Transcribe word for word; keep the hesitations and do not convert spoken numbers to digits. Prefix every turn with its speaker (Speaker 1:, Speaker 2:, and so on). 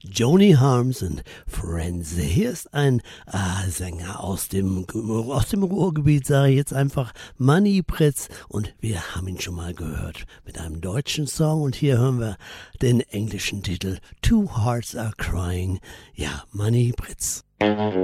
Speaker 1: Joni Harms and Friends. Hier ist ein äh, Sänger aus dem, aus dem Ruhrgebiet, sage ich jetzt einfach, Manni Pritz. Und wir haben ihn schon mal gehört mit einem deutschen Song. Und hier hören wir den englischen Titel Two Hearts Are Crying. Ja, Manni Pritz.